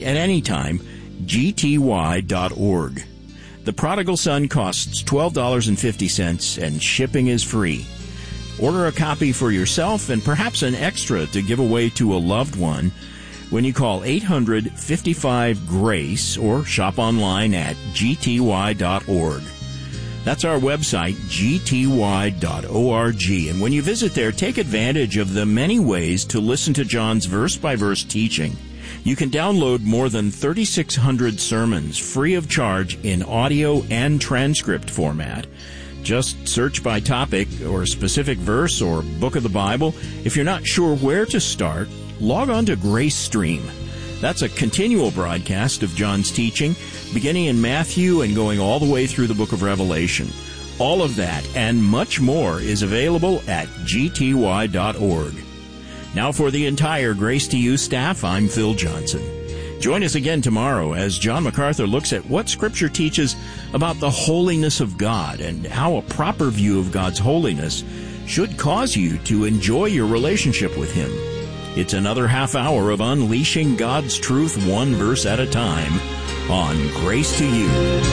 at any time, gty.org. The Prodigal Son costs $12.50 and shipping is free. Order a copy for yourself and perhaps an extra to give away to a loved one when you call 800-55-GRACE or shop online at gty.org. That's our website, gty.org. And when you visit there, take advantage of the many ways to listen to John's verse-by-verse teaching. You can download more than 3,600 sermons free of charge in audio and transcript format. Just search by topic or specific verse or book of the Bible. If you're not sure where to start, log on to Grace Stream. That's a continual broadcast of John's teaching, beginning in Matthew and going all the way through the book of Revelation. All of that and much more is available at gty.org. Now for the entire Grace to You staff, I'm Phil Johnson. Join us again tomorrow as John MacArthur looks at what Scripture teaches about the holiness of God and how a proper view of God's holiness should cause you to enjoy your relationship with Him. It's another half hour of unleashing God's truth one verse at a time on Grace to You.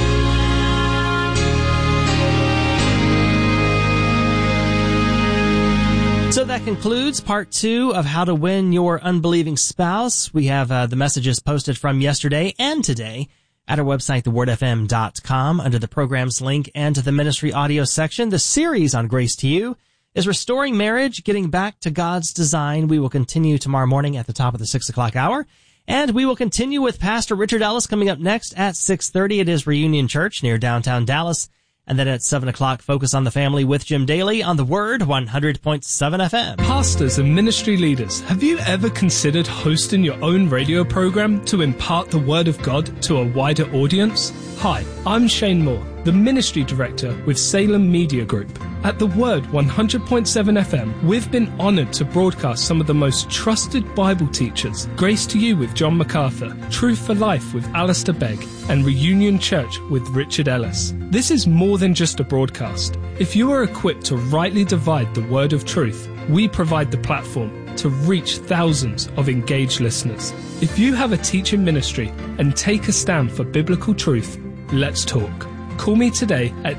So that concludes part 2 of How to Win Your Unbelieving Spouse. We have the messages posted from yesterday and today at our website, thewordfm.com, under the programs link and to the ministry audio section. The series on Grace to You is Restoring Marriage, Getting Back to God's Design. We will continue tomorrow morning at the top of the 6 o'clock hour. And we will continue with Pastor Richard Ellis coming up next at 6:30 at his Reunion Church near downtown Dallas. And then at 7 o'clock, Focus on the Family with Jim Daly on The Word 100.7 FM. Pastors and ministry leaders, have you ever considered hosting your own radio program to impart the Word of God to a wider audience? Hi, I'm Shane Moore, the Ministry Director with Salem Media Group. At The Word 100.7 FM, we've been honored to broadcast some of the most trusted Bible teachers, Grace to You with John MacArthur, Truth for Life with Alistair Begg, and Reunion Church with Richard Ellis. This is more than just a broadcast. If you are equipped to rightly divide the word of truth, we provide the platform to reach thousands of engaged listeners. If you have a teaching ministry and take a stand for biblical truth, let's talk. Call me today at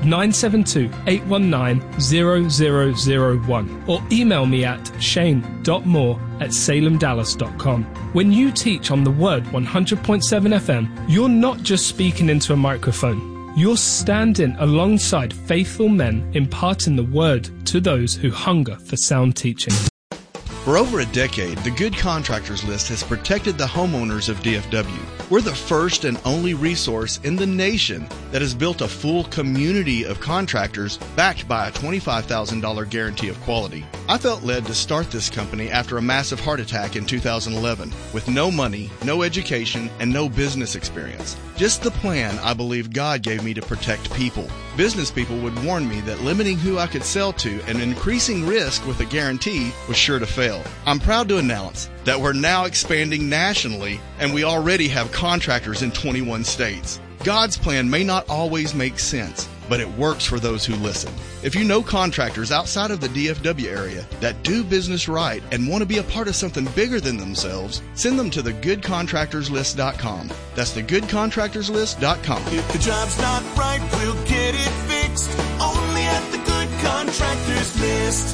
972-819-0001 or email me at shane.moore@salemdallas.com. When you teach on the Word 100.7 FM, you're not just speaking into a microphone. You're standing alongside faithful men imparting the Word to those who hunger for sound teaching. For over a decade, the Good Contractors List has protected the homeowners of DFW. We're the first and only resource in the nation that has built a full community of contractors backed by a $25,000 guarantee of quality. I felt led to start this company after a massive heart attack in 2011 with no money, no education, and no business experience. Just the plan I believe God gave me to protect people. Business people would warn me that limiting who I could sell to and increasing risk with a guarantee was sure to fail. I'm proud to announce that we're now expanding nationally, and we already have contractors in 21 states. God's plan may not always make sense, but it works for those who listen. If you know contractors outside of the DFW area that do business right and want to be a part of something bigger than themselves, send them to thegoodcontractorslist.com. That's thegoodcontractorslist.com. If the job's not right, we'll get it fixed. Only at the Good Contractors List.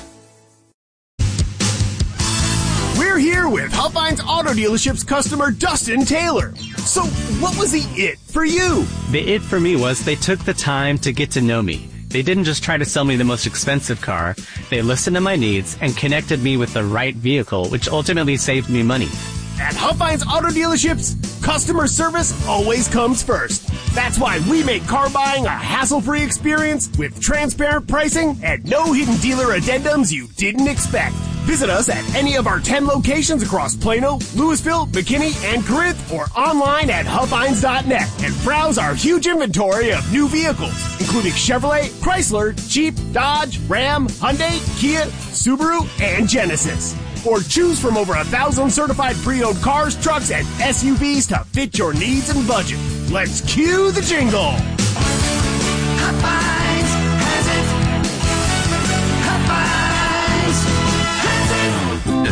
We're here with Huffines Auto Dealership's customer Dustin Taylor. So what was the it for you? The it for me was they took the time to get to know me. They didn't just try to sell me the most expensive car. They listened to my needs and connected me with the right vehicle, which ultimately saved me money. At Huffines Auto Dealerships, customer service always comes first. That's why we make car buying a hassle-free experience with transparent pricing and no hidden dealer addendums you didn't expect. Visit us at any of our 10 locations across Plano, Louisville, McKinney, and Corinth, or online at Huffines.net and browse our huge inventory of new vehicles, including Chevrolet, Chrysler, Jeep, Dodge, Ram, Hyundai, Kia, Subaru, and Genesis. Or choose from over 1,000 certified pre-owned cars, trucks, and SUVs to fit your needs and budget. Let's cue the jingle. Huffines has it. Huffines has it.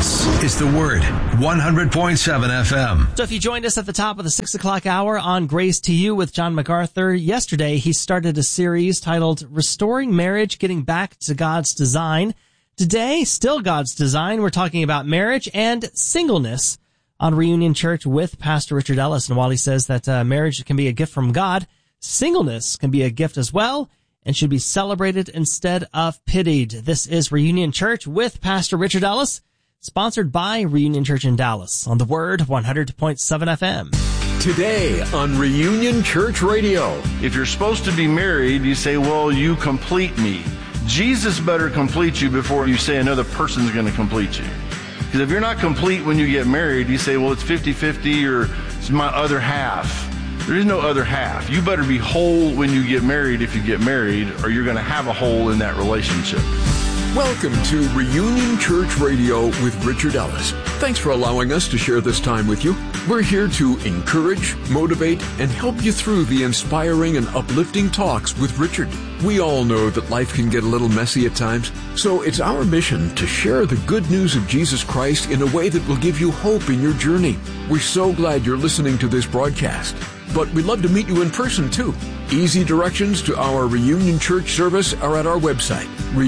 This is The Word, 100.7 FM. So if you joined us at the top of the 6 o'clock hour on Grace to You with John MacArthur, yesterday he started a series titled Restoring Marriage, Getting Back to God's Design. Today, still God's design, we're talking about marriage and singleness on Reunion Church with Pastor Richard Ellis. And while he says that marriage can be a gift from God, singleness can be a gift as well and should be celebrated instead of pitied. This is Reunion Church with Pastor Richard Ellis, sponsored by Reunion Church in Dallas on The Word, 100.7 FM. Today on Reunion Church Radio. If you're supposed to be married, you say, well, you complete me. Jesus better complete you before you say another person's going to complete you. Because if you're not complete when you get married, you say, well, it's 50-50 or it's my other half. There is no other half. You better be whole when you get married if you get married, or you're going to have a hole in that relationship. Welcome to Reunion Church Radio with Richard Ellis. Thanks for allowing us to share this time with you. We're here to encourage, motivate, and help you through the inspiring and uplifting talks with Richard. We all know that life can get a little messy at times, so it's our mission to share the good news of Jesus Christ in a way that will give you hope in your journey. We're so glad you're listening to this broadcast, but we'd love to meet you in person too. Easy directions to our Reunion Church service are at our website,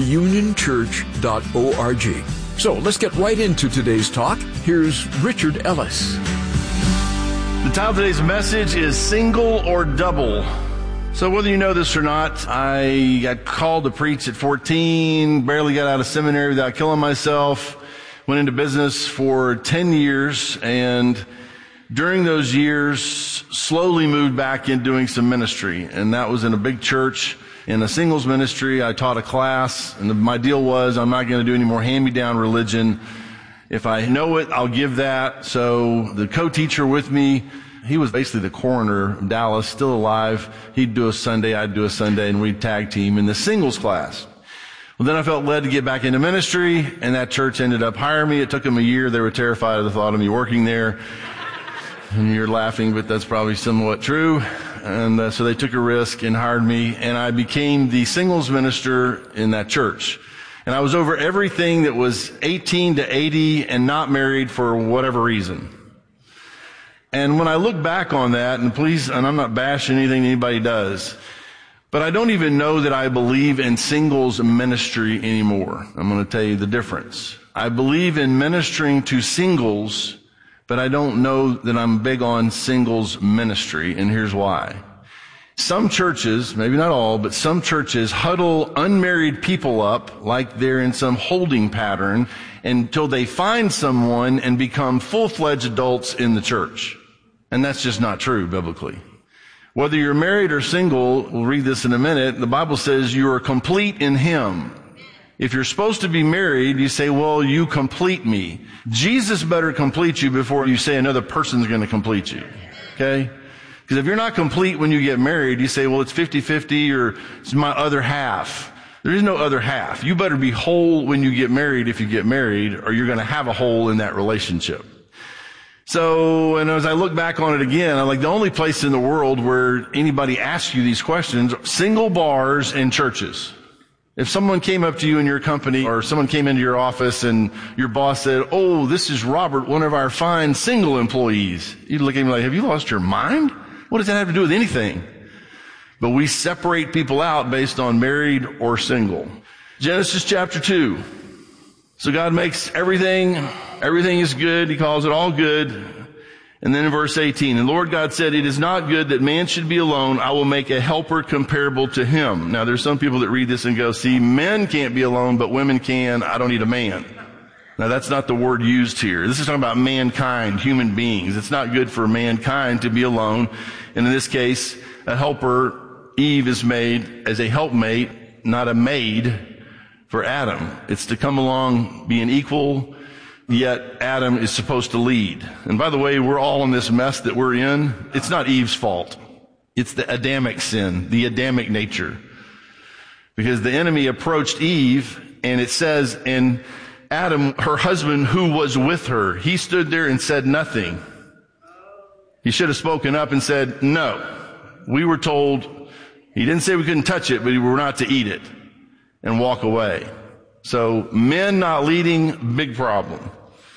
reunionchurch.org. So let's get right into today's talk. Here's Richard Ellis. The title of today's message is Single or Double. So whether you know this or not, I got called to preach at 14, barely got out of seminary without killing myself, went into business for 10 years, and during those years, slowly moved back in doing some ministry. And that was in a big church, in a singles ministry. I taught a class, and my deal was I'm not going to do any more hand-me-down religion. If I know it, I'll give that. So the co-teacher with me, he was basically the coroner of Dallas, still alive. He'd do a Sunday, I'd do a Sunday, and we'd tag team in the singles class. Well, then I felt led to get back into ministry, and that church ended up hiring me. It took them a year. They were terrified of the thought of me working there. And you're laughing, but that's probably somewhat true. And so they took a risk and hired me, and I became the singles minister in that church. And I was over everything that was 18 to 80 and not married for whatever reason. And when I look back on that, and I'm not bashing anything anybody does, but I don't even know that I believe in singles ministry anymore. I'm going to tell you the difference. I believe in ministering to singles, but I don't know that I'm big on singles ministry, and here's why. Some churches, maybe not all, but some churches huddle unmarried people up like they're in some holding pattern until they find someone and become full-fledged adults in the church. And that's just not true biblically. Whether you're married or single, we'll read this in a minute, the Bible says you are complete in Him. If you're supposed to be married, you say, well, you complete me. Jesus better complete you before you say another person's going to complete you. Okay? Because if you're not complete when you get married, you say, well, it's 50-50 or it's my other half. There is no other half. You better be whole when you get married if you get married, or you're going to have a hole in that relationship. So, and as I look back on it again, I'm like, the only place in the world where anybody asks you these questions, single bars and churches. If someone came up to you in your company, or someone came into your office and your boss said, oh, this is Robert, one of our fine single employees, you'd look at him like, have you lost your mind? What does that have to do with anything? But we separate people out based on married or single. Genesis chapter 2. So God makes everything is good. He calls it all good. And then in verse 18, and Lord God said, it is not good that man should be alone. I will make a helper comparable to him. Now there's some people that read this and go, see, men can't be alone, but women can. I don't need a man. Now that's not the word used here. This is talking about mankind, human beings. It's not good for mankind to be alone. And in this case, a helper, Eve, is made as a helpmate, not a maid for Adam. It's to come along, be an equal, yet Adam is supposed to lead. And by the way, we're all in this mess that we're in. It's not Eve's fault. It's the Adamic sin, the Adamic nature. Because the enemy approached Eve, and it says, and Adam, her husband who was with her, he stood there and said nothing. He should have spoken up and said, no. We were told, he didn't say we couldn't touch it, but we were not to eat it, and walk away. So men not leading, big problem.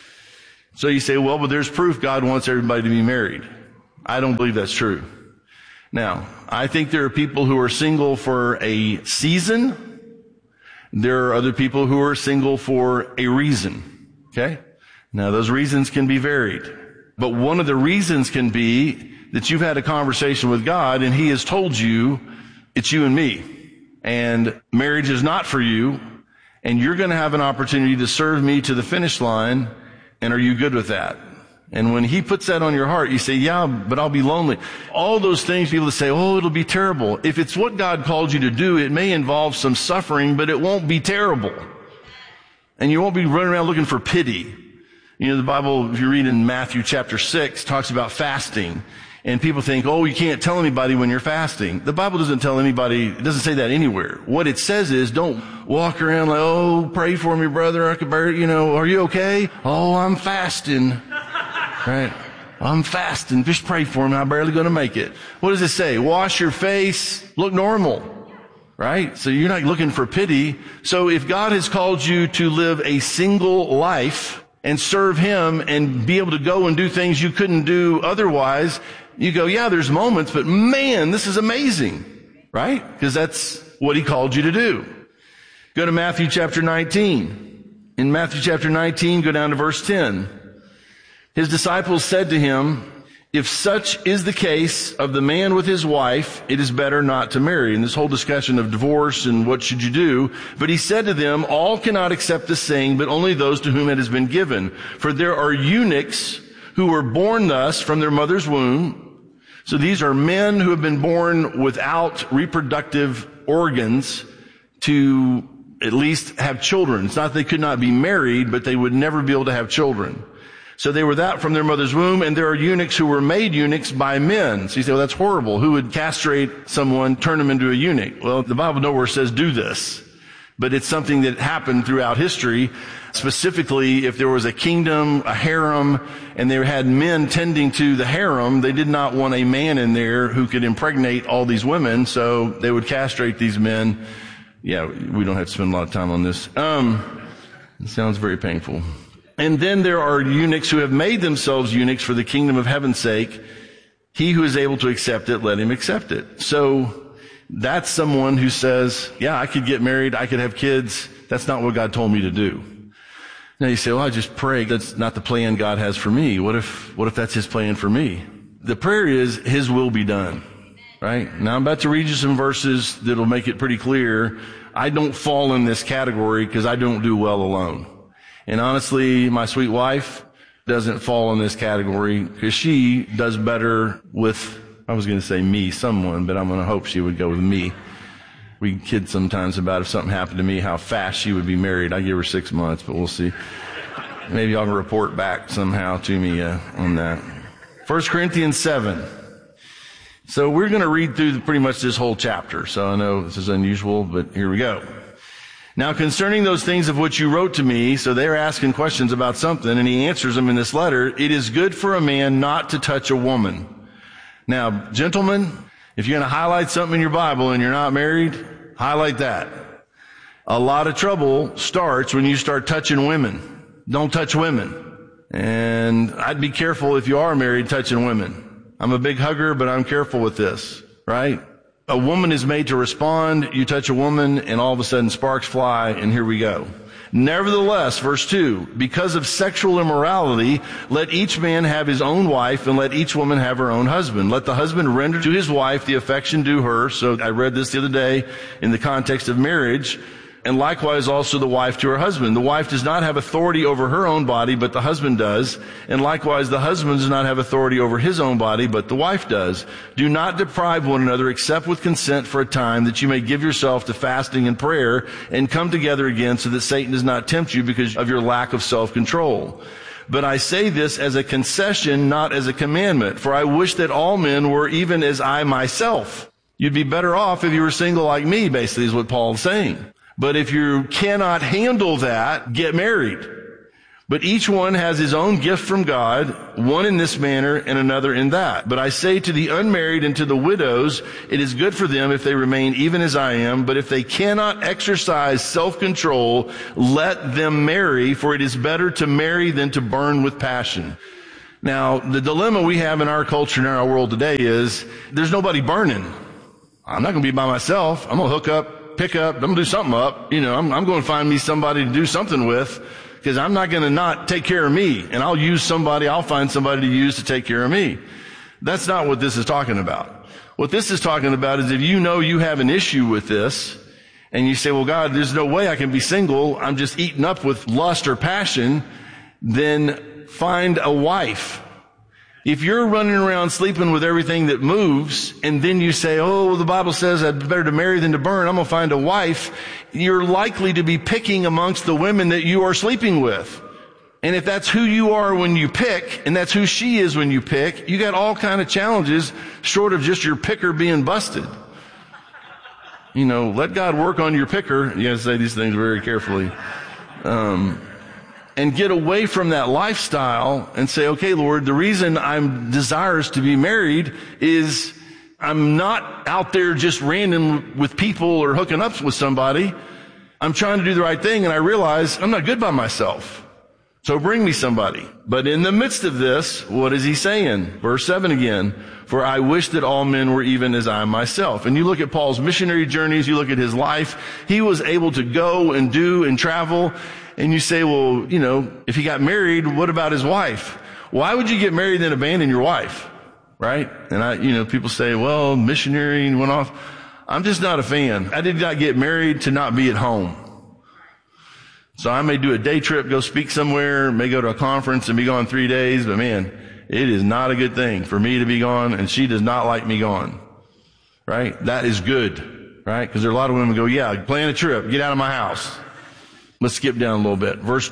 So you say, well, but there's proof God wants everybody to be married. I don't believe that's true. Now, I think there are people who are single for a season. There are other people who are single for a reason. Okay? Now, those reasons can be varied. But one of the reasons can be that you've had a conversation with God and He has told you it's you and me. And marriage is not for you. And you're going to have an opportunity to serve me to the finish line. And are you good with that? And when He puts that on your heart, you say, yeah, but I'll be lonely. All those things, people say, oh, it'll be terrible. If it's what God called you to do, it may involve some suffering, but it won't be terrible. And you won't be running around looking for pity. You know, the Bible, if you read in Matthew chapter 6, talks about fasting. And people think, oh, you can't tell anybody when you're fasting. The Bible doesn't tell anybody, it doesn't say that anywhere. What it says is, don't walk around like, oh, pray for me, brother. Are you okay? Oh, I'm fasting. Right? I'm fasting. Just pray for me. I'm barely going to make it. What does it say? Wash your face. Look normal. Right? So you're not looking for pity. So if God has called you to live a single life and serve Him and be able to go and do things you couldn't do otherwise, you go, yeah, there's moments, but man, this is amazing. Right? Because that's what He called you to do. Go to Matthew chapter 19. In Matthew chapter 19, go down to verse 10. His disciples said to Him, if such is the case of the man with his wife, it is better not to marry. And this whole discussion of divorce and what should you do. But He said to them, all cannot accept this saying, but only those to whom it has been given. For there are eunuchs who were born thus from their mother's womb. So these are men who have been born without reproductive organs to at least have children. It's not that they could not be married, but they would never be able to have children. So they were that from their mother's womb, and there are eunuchs who were made eunuchs by men. So you say, well, that's horrible. Who would castrate someone, turn them into a eunuch? Well, the Bible nowhere says do this. But it's something that happened throughout history. Specifically, if there was a kingdom, a harem, and they had men tending to the harem, they did not want a man in there who could impregnate all these women, so they would castrate these men. Yeah, we don't have to spend a lot of time on this. It sounds very painful. And then there are eunuchs who have made themselves eunuchs for the kingdom of heaven's sake. He who is able to accept it, let him accept it. So that's someone who says, yeah, I could get married, I could have kids. That's not what God told me to do. Now you say, well, I just pray. That's not the plan God has for me. What if that's His plan for me? The prayer is His will be done. Right? Now I'm about to read you some verses that'll make it pretty clear. I don't fall in this category because I don't do well alone. And honestly, my sweet wife doesn't fall in this category because she does better with, I was going to say me, someone, but I'm going to hope she would go with me. We kid sometimes about if something happened to me, how fast she would be married. I give her 6 months, but we'll see. Maybe I'll report back somehow to me on that. 1 Corinthians 7. So we're going to read through pretty much this whole chapter. So I know this is unusual, but here we go. Now concerning those things of which you wrote to me, so they're asking questions about something, and he answers them in this letter, it is good for a man not to touch a woman. Now, gentlemen, if you're going to highlight something in your Bible and you're not married, highlight that. A lot of trouble starts when you start touching women. Don't touch women. And I'd be careful if you are married touching women. I'm a big hugger, but I'm careful with this, right? A woman is made to respond. You touch a woman and all of a sudden sparks fly, and here we go. Nevertheless, verse 2, because of sexual immorality, let each man have his own wife, and let each woman have her own husband. Let the husband render to his wife the affection due her. So I read this the other day in the context of marriage. And likewise also the wife to her husband. The wife does not have authority over her own body, but the husband does. And likewise the husband does not have authority over his own body, but the wife does. Do not deprive one another except with consent for a time, that you may give yourself to fasting and prayer and come together again, so that Satan does not tempt you because of your lack of self-control. But I say this as a concession, not as a commandment, for I wish that all men were even as I myself. You'd be better off if you were single like me, basically, is what Paul's saying. But if you cannot handle that, get married. But each one has his own gift from God, one in this manner and another in that. But I say to the unmarried and to the widows, it is good for them if they remain even as I am. But if they cannot exercise self-control, let them marry, for it is better to marry than to burn with passion. Now, the dilemma we have in our culture and in our world today is there's nobody burning. I'm not going to be by myself. I'm going to hook up, pick up, I'm going to do something up. I'm going to find me somebody to do something with. Because I'm not going to not take care of me, and I'll find somebody to use to take care of me. That's not what this is talking about. What this is talking about is if you know you have an issue with this, and you say, well, God, there's no way I can be single, I'm just eaten up with lust or passion, then find a wife. If you're running around sleeping with everything that moves, and then you say, oh, the Bible says I'd better to marry than to burn, I'm going to find a wife, you're likely to be picking amongst the women that you are sleeping with. And if that's who you are when you pick, and that's who she is when you pick, you got all kind of challenges short of just your picker being busted. Let God work on your picker. You got to say these things very carefully. And get away from that lifestyle and say, okay, Lord, the reason I'm desirous to be married is I'm not out there just random with people or hooking up with somebody. I'm trying to do the right thing, and I realize I'm not good by myself. So bring me somebody. But in the midst of this, what is he saying? Verse 7 again, for I wish that all men were even as I myself. And you look at Paul's missionary journeys, you look at his life, he was able to go and do and travel. And you say, well, if he got married, what about his wife? Why would you get married and then abandon your wife? Right? And people say, well, missionary went off. I'm just not a fan. I did not get married to not be at home. So I may do a day trip, go speak somewhere, may go to a conference and be gone 3 days, but man, it is not a good thing for me to be gone, and she does not like me gone. Right? That is good. Right? Because there are a lot of women who go, yeah, plan a trip, get out of my house. Let's skip down a little bit. Verse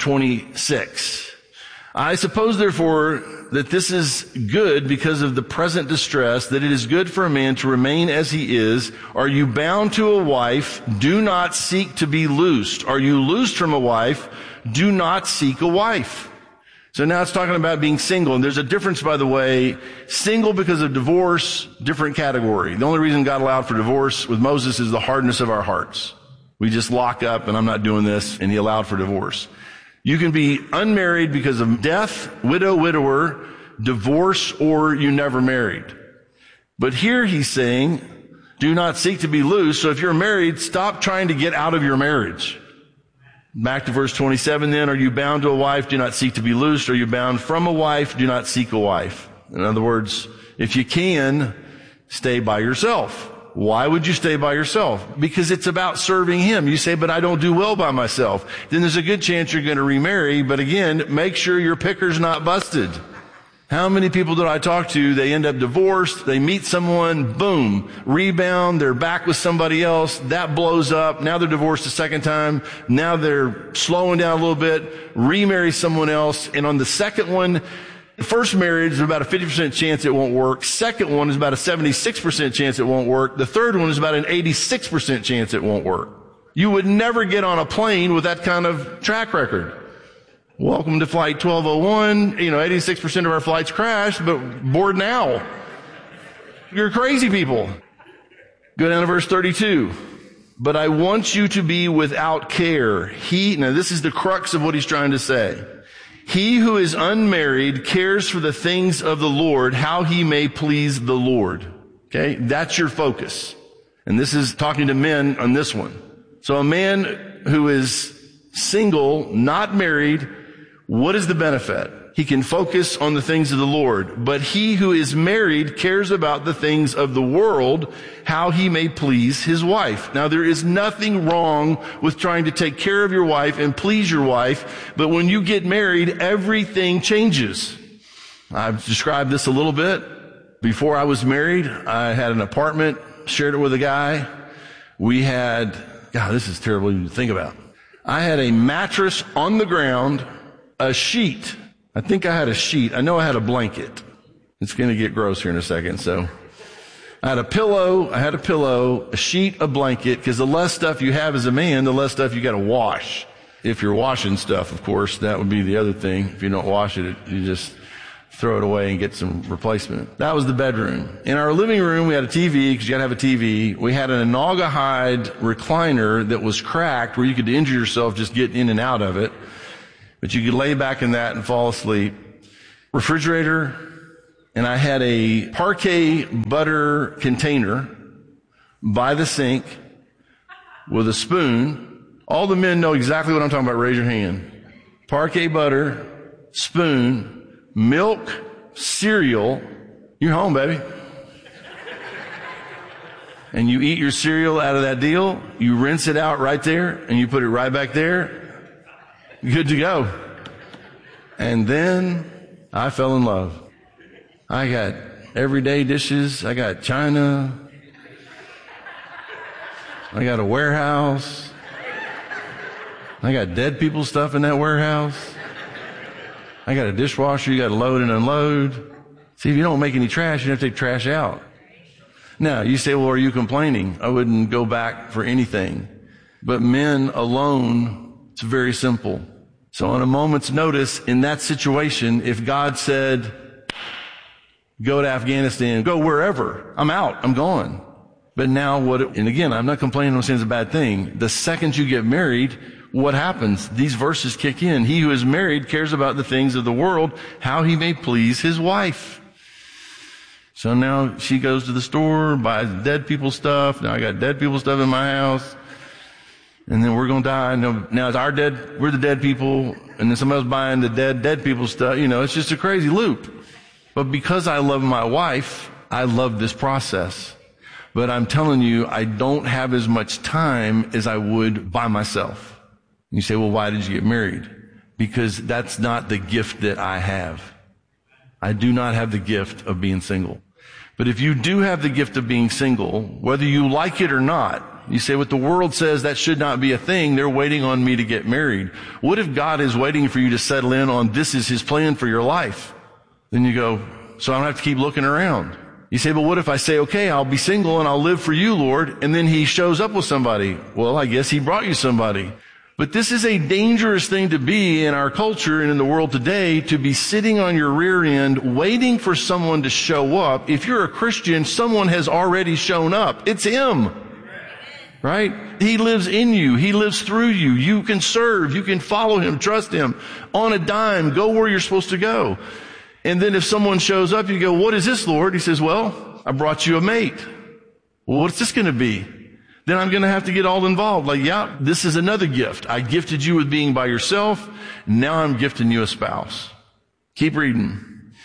26. I suppose, therefore, that this is good because of the present distress, that it is good for a man to remain as he is. Are you bound to a wife? Do not seek to be loosed. Are you loosed from a wife? Do not seek a wife. So now it's talking about being single. And there's a difference, by the way. Single because of divorce, different category. The only reason God allowed for divorce with Moses is the hardness of our hearts. We just lock up and I'm not doing this, and he allowed for divorce. You can be unmarried because of death, widow, widower, divorce, or you never married. But here he's saying, do not seek to be loose. So if you're married, stop trying to get out of your marriage. Back to verse 27 then, are you bound to a wife? Do not seek to be loosed. Are you bound from a wife? Do not seek a wife. In other words, if you can, stay by yourself. Why would you stay by yourself? Because it's about serving him. You say, but I don't do well by myself. Then there's a good chance you're going to remarry. But again, make sure your picker's not busted. How many people did I talk to? They end up divorced. They meet someone, boom, rebound. They're back with somebody else. That blows up. Now they're divorced a second time. Now they're slowing down a little bit, remarry someone else. And on the second one, the first marriage is about a 50% chance it won't work. Second one is about a 76% chance it won't work. The third one is about an 86% chance it won't work. You would never get on a plane with that kind of track record. Welcome to flight 1201. 86% of our flights crash, but board now. You're crazy people. Go down to verse 32. But I want you to be without care. Now this is the crux of what he's trying to say. He who is unmarried cares for the things of the Lord, how he may please the Lord. Okay? That's your focus. And this is talking to men on this one. So a man who is single, not married, what is the benefit? He can focus on the things of the Lord. But he who is married cares about the things of the world, how he may please his wife. Now, there is nothing wrong with trying to take care of your wife and please your wife, but when you get married, everything changes. I've described this a little bit. Before I was married, I had an apartment, shared it with a guy. We had, God, this is terrible to think about. I had a mattress on the ground, a sheet. I think I had a sheet. I know I had a blanket. It's going to get gross here in a second. So I had a pillow, a sheet, a blanket, because the less stuff you have as a man, the less stuff you got to wash. If you're washing stuff, of course, that would be the other thing. If you don't wash it, you just throw it away and get some replacement. That was the bedroom. In our living room, we had a TV, because you gotta have a TV. We had an Naugahyde recliner that was cracked, where you could injure yourself just getting in and out of it. But you could lay back in that and fall asleep. Refrigerator, and I had a Parquet butter container by the sink with a spoon. All the men know exactly what I'm talking about. Raise your hand. Parquet butter, spoon, milk, cereal. You're home, baby. And you eat your cereal out of that deal. You rinse it out right there, and you put it right back there. Good to go. And then I fell in love. I got everyday dishes. I got china. I got a warehouse. I got dead people stuff in that warehouse. I got a dishwasher. You got to load and unload. See, if you don't make any trash, you have to take trash out. Now, you say, well, are you complaining? I wouldn't go back for anything. But men alone, it's very simple. So on a moment's notice, in that situation, if God said, go to Afghanistan, go wherever, I'm out, I'm gone. But now and again, I'm not complaining, I'm saying it's a bad thing. The second you get married, what happens? These verses kick in. He who is married cares about the things of the world, how he may please his wife. So now she goes to the store, buys dead people stuff. Now I got dead people stuff in my house. And then we're going to die. Now it's we're the dead people. And then somebody else buying the dead people stuff. It's just a crazy loop. But because I love my wife, I love this process. But I'm telling you, I don't have as much time as I would by myself. You say, well, why did you get married? Because that's not the gift that I have. I do not have the gift of being single. But if you do have the gift of being single, whether you like it or not, you say what the world says, that should not be a thing. They're waiting on me to get married. What if God is waiting for you to settle in on this is his plan for your life? Then you go, so I don't have to keep looking around. You say, but what if I say, okay, I'll be single and I'll live for you, Lord, and then he shows up with somebody? Well, I guess he brought you somebody. But this is a dangerous thing to be in our culture and in the world today, to be sitting on your rear end waiting for someone to show up. If you're a Christian, someone has already shown up. It's him. Right? He lives in you. He lives through you. You can serve. You can follow him, trust him. On a dime, go where you're supposed to go. And then if someone shows up, you go, what is this, Lord? He says, well, I brought you a mate. Well, what's this going to be? Then I'm going to have to get all involved. Like, yeah, this is another gift. I gifted you with being by yourself. Now I'm gifting you a spouse. Keep reading.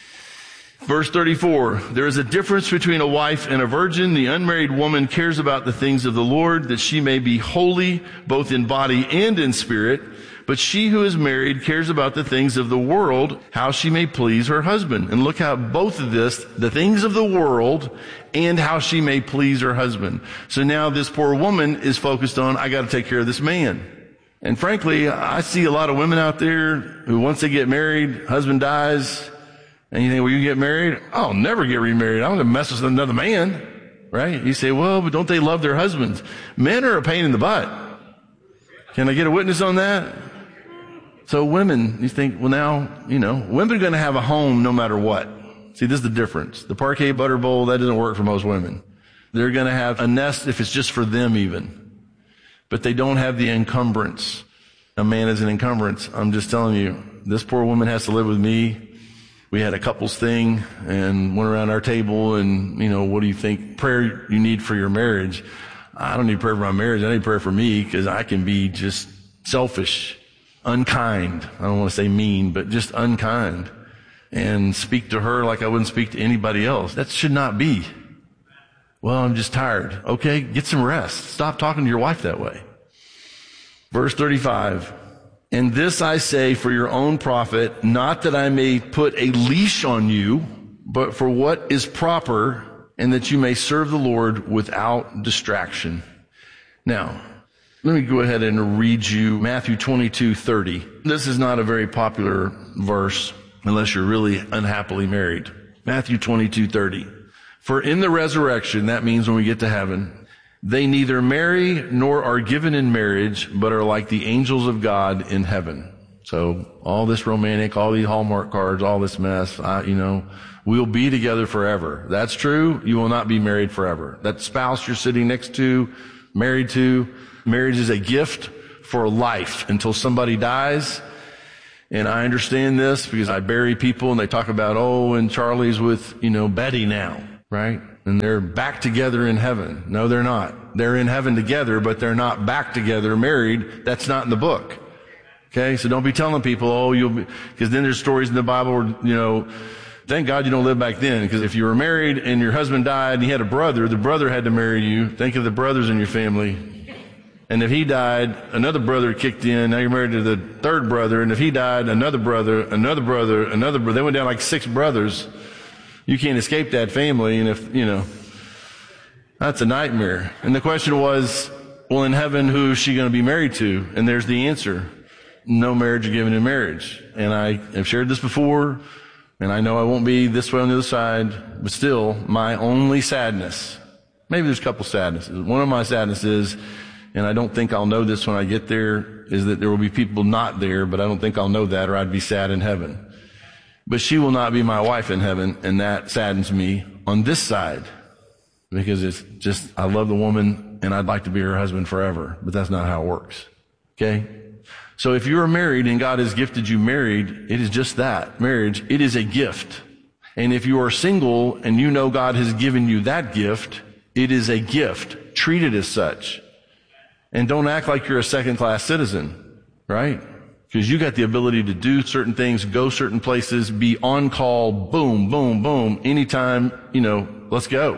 Verse 34, there is a difference between a wife and a virgin. The unmarried woman cares about the things of the Lord, that she may be holy both in body and in spirit. But she who is married cares about the things of the world, how she may please her husband. And look how both of this, the things of the world and how she may please her husband. So now this poor woman is focused on, I got to take care of this man. And frankly, I see a lot of women out there who once they get married, husband dies, and you think, well, you get married? I'll never get remarried. I'm going to mess with another man. Right? You say, well, but don't they love their husbands? Men are a pain in the butt. Can I get a witness on that? So women, you think, well now, women are going to have a home no matter what. See, this is the difference. The Parquet butter bowl, that doesn't work for most women. They're going to have a nest if it's just for them even. But they don't have the encumbrance. A man is an encumbrance. I'm just telling you, this poor woman has to live with me. We had a couples thing and went around our table and, what do you think prayer you need for your marriage? I don't need prayer for my marriage. I need prayer for me, because I can be just selfish, unkind. I don't want to say mean, but just unkind, and speak to her like I wouldn't speak to anybody else. That should not be. Well, I'm just tired. Okay, get some rest. Stop talking to your wife that way. Verse 35. And this I say for your own profit, not that I may put a leash on you, but for what is proper, and that you may serve the Lord without distraction. Now, let me go ahead and read you Matthew 22:30. This is not a very popular verse unless you're really unhappily married. Matthew 22:30. For in the resurrection, that means when we get to heaven, They neither marry nor are given in marriage, but are like the angels of God in heaven. So all this romantic, all these Hallmark cards, all this mess, we'll be together forever. That's true. You will not be married forever. That spouse you're sitting next to, married to, marriage is a gift for life until somebody dies. And I understand this because I bury people and they talk about, and Charlie's with, Betty now, right? And they're back together in heaven. No, they're not. They're in heaven together, but they're not back together married. That's not in the book. Okay? So don't be telling people, because then there's stories in the Bible where, thank God you don't live back then, because if you were married and your husband died and you had a brother, the brother had to marry you. Think of the brothers in your family. And if he died, another brother kicked in. Now you're married to the third brother. And if he died, another brother. They went down like 6 brothers. You can't escape that family. And that's a nightmare. And the question was, well, in heaven, who is she going to be married to? And there's the answer. No marriage are given in marriage. And I have shared this before, and I know I won't be this way on the other side, but still, my only sadness, maybe there's a couple sadnesses. One of my sadnesses, and I don't think I'll know this when I get there, is that there will be people not there, but I don't think I'll know that, or I'd be sad in heaven. But she will not be my wife in heaven, and that saddens me on this side. Because it's just, I love the woman, and I'd like to be her husband forever. But that's not how it works. Okay? So if you are married and God has gifted you married, it is just that. Marriage, it is a gift. And if you are single and you know God has given you that gift, it is a gift. Treat it as such. And don't act like you're a second-class citizen, right? Because you got the ability to do certain things, go certain places, be on call, boom, boom, boom, anytime, let's go.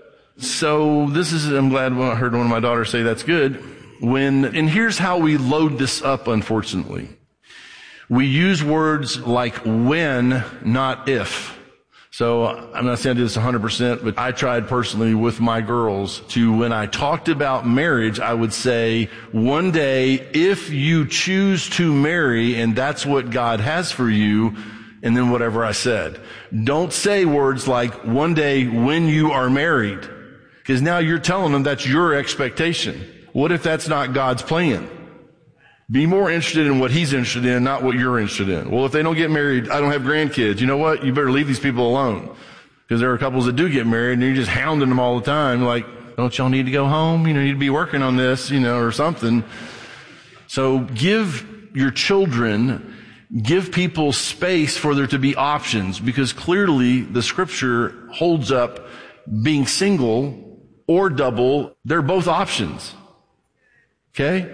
So I'm glad when I heard one of my daughters say that's good. And here's how we load this up, unfortunately. We use words like when, not if. So I'm not saying I do this 100%, but I tried personally with my girls to, when I talked about marriage, I would say, one day, if you choose to marry and that's what God has for you, and then whatever I said. Don't say words like one day when you are married, because now you're telling them that's your expectation. What if that's not God's plan? Be more interested in what He's interested in, not what you're interested in. Well, if they don't get married, I don't have grandkids. You know what? You better leave these people alone. Because there are couples that do get married and you're just hounding them all the time. Like, don't y'all need to go home? You need to be working on this, or something. So give your children, give people space for there to be options, because clearly the scripture holds up being single or double. They're both options. Okay?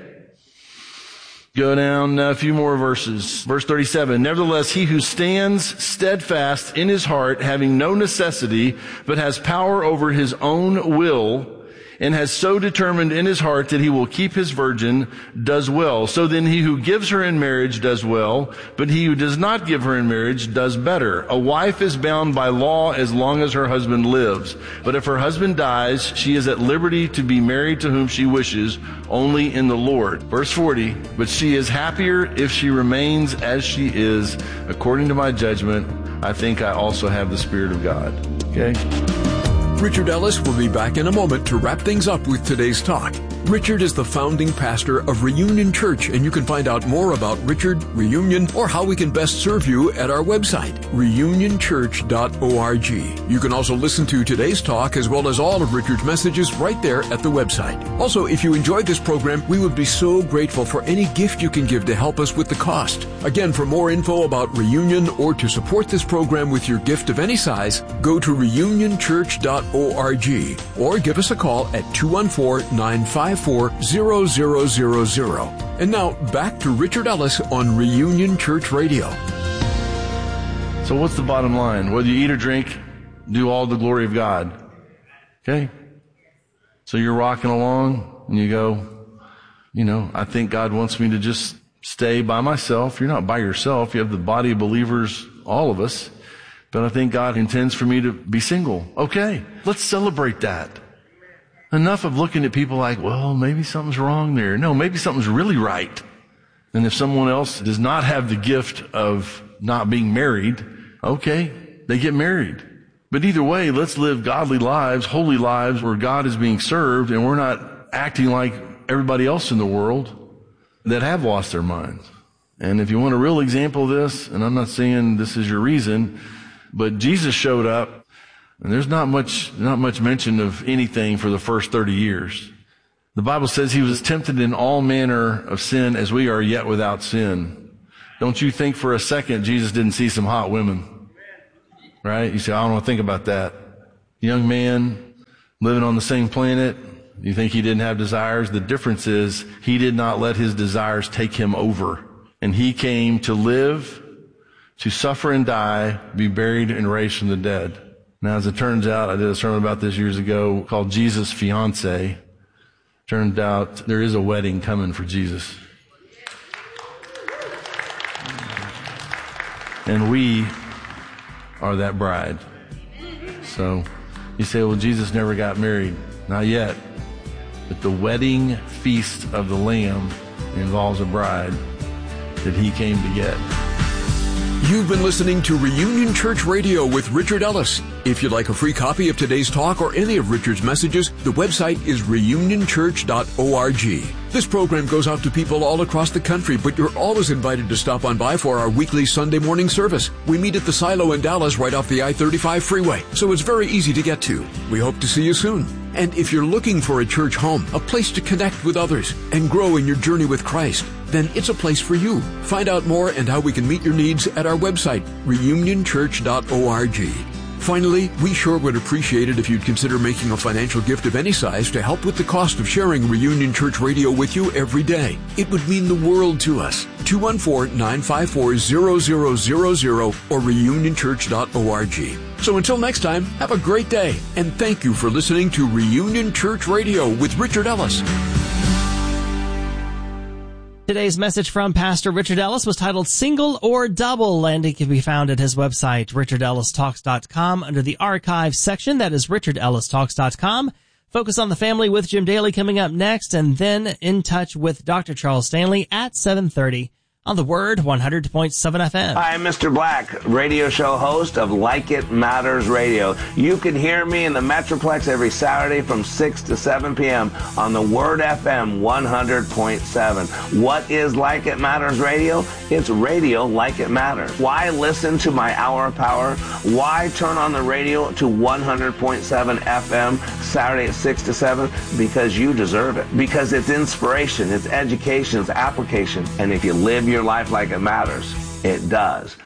Go down a few more verses. Verse 37, nevertheless, he who stands steadfast in his heart, having no necessity, but has power over his own will, and has so determined in his heart that he will keep his virgin, does well. So then he who gives her in marriage does well, but he who does not give her in marriage does better. A wife is bound by law as long as her husband lives. But if her husband dies, she is at liberty to be married to whom she wishes, only in the Lord. Verse 40, but she is happier if she remains as she is. According to my judgment, I think I also have the Spirit of God. Okay? Richard Ellis will be back in a moment to wrap things up with today's talk. Richard is the founding pastor of Reunion Church, and you can find out more about Richard, Reunion, or how we can best serve you at our website, reunionchurch.org. You can also listen to today's talk as well as all of Richard's messages right there at the website. Also, if you enjoyed this program, we would be so grateful for any gift you can give to help us with the cost. Again, for more info about Reunion or to support this program with your gift of any size, go to reunionchurch.org or give us a call at 214-954-0000. And now, back to Richard Ellis on Reunion Church Radio. So what's the bottom line? Whether you eat or drink, do all the glory of God. Okay? So you're rocking along and you go, I think God wants me to just stay by myself. You're not by yourself. You have the body of believers, all of us. But I think God intends for me to be single. Okay, let's celebrate that. Enough of looking at people like, well, maybe something's wrong there. No, maybe something's really right. And if someone else does not have the gift of not being married, okay, they get married. But either way, let's live godly lives, holy lives, where God is being served and we're not acting like everybody else in the world that have lost their minds. And if you want a real example of this, and I'm not saying this is your reason, but Jesus showed up, and there's not much mention of anything for the first 30 years. The Bible says he was tempted in all manner of sin as we are, yet without sin. Don't you think for a second Jesus didn't see some hot women? Right? You say, I don't want to think about that. Young man living on the same planet, you think he didn't have desires? The difference is he did not let his desires take him over. And he came to live, to suffer and die, be buried and raised from the dead. Now, as it turns out, I did a sermon about this years ago called Jesus' Fiancé. Turned out there is a wedding coming for Jesus. And we are that bride. So you say, well, Jesus never got married. Not yet. But the wedding feast of the Lamb involves a bride that he came to get. You've been listening to Reunion Church Radio with Richard Ellis. If you'd like a free copy of today's talk or any of Richard's messages, the website is reunionchurch.org. This program goes out to people all across the country, but you're always invited to stop on by for our weekly Sunday morning service. We meet at the Silo in Dallas right off the I-35 freeway, so it's very easy to get to. We hope to see you soon. And if you're looking for a church home, a place to connect with others and grow in your journey with Christ, then it's a place for you. Find out more and how we can meet your needs at our website, reunionchurch.org. Finally, we sure would appreciate it if you'd consider making a financial gift of any size to help with the cost of sharing Reunion Church Radio with you every day. It would mean the world to us. 214-954-0000 or reunionchurch.org. So until next time, have a great day, and thank you for listening to Reunion Church Radio with Richard Ellis. Today's message from Pastor Richard Ellis was titled Single or Double, and it can be found at his website, richardellistalks.com, under the archives section. That is richardellistalks.com. Focus on the Family with Jim Daly coming up next, and then In Touch with Dr. Charles Stanley at 7:30 on the Word 100.7 FM. Hi, I'm Mr. Black, radio show host of Like It Matters Radio. You can hear me in the Metroplex every Saturday from 6 to 7 p.m. on the Word FM 100.7. What is Like It Matters Radio? It's radio like it matters. Why listen to my Hour of Power? Why turn on the radio to 100.7 FM Saturday at 6 to 7? Because you deserve it. Because it's inspiration, it's education, it's application. And if you live your life like it matters, it does.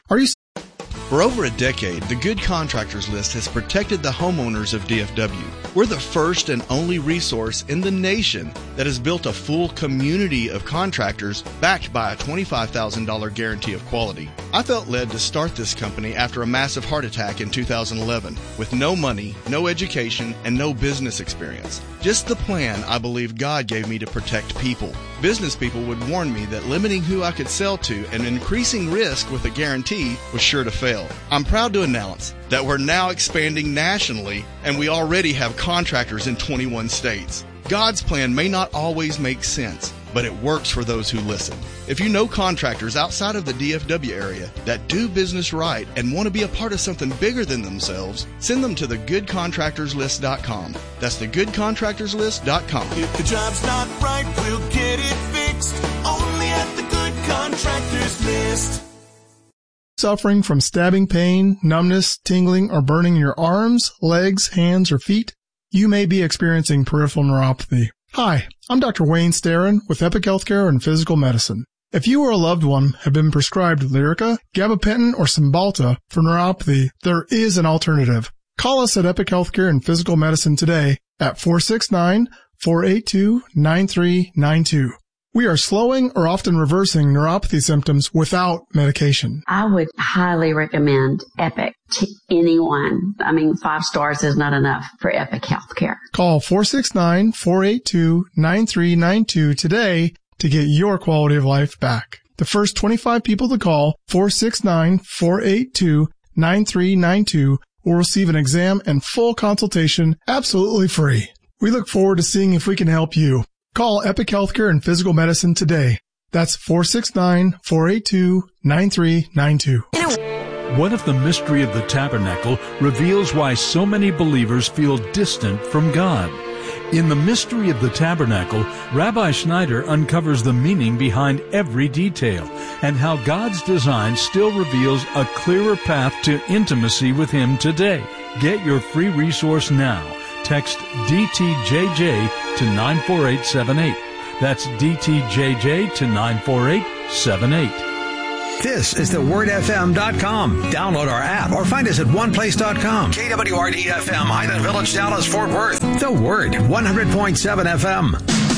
For over a decade, the Good Contractors List has protected the homeowners of DFW. We're the first and only resource in the nation that has built a full community of contractors backed by a $25,000 guarantee of quality. I felt led to start this company after a massive heart attack in 2011 with no money, no education, and no business experience. Just the plan I believe God gave me to protect people. Business people would warn me that limiting who I could sell to and increasing risk with a guarantee was sure to fail. I'm proud to announce that we're now expanding nationally, and we already have contractors in 21 states. God's plan may not always make sense, but it works for those who listen. If you know contractors outside of the DFW area that do business right and want to be a part of something bigger than themselves, send them to thegoodcontractorslist.com. That's thegoodcontractorslist.com. If the job's not right, we'll get it fixed. Only at the Good Contractors List. Suffering from stabbing pain, numbness, tingling, or burning in your arms, legs, hands, or feet? You may be experiencing peripheral neuropathy. Hi, I'm Dr. Wayne Starron with Epic Healthcare and Physical Medicine. If you or a loved one have been prescribed Lyrica, gabapentin, or Cymbalta for neuropathy, there is an alternative. Call us at Epic Healthcare and Physical Medicine today at 469-482-9392. We are slowing or often reversing neuropathy symptoms without medication. I would highly recommend Epic to anyone. 5 stars is not enough for Epic Healthcare. Call 469-482-9392 today to get your quality of life back. The first 25 people to call 469-482-9392 will receive an exam and full consultation absolutely free. We look forward to seeing if we can help you. Call Epic Healthcare and Physical Medicine today. That's 469-482-9392. What if the mystery of the tabernacle reveals why so many believers feel distant from God? In The Mystery of the Tabernacle, Rabbi Schneider uncovers the meaning behind every detail and how God's design still reveals a clearer path to intimacy with Him today. Get your free resource now. Text DTJJ to 94878. That's DTJJ to 94878. This is thewordfm.com. Download our app or find us at oneplace.com. KWRD-FM, Highland Village, Dallas, Fort Worth. The Word, 100.7 FM.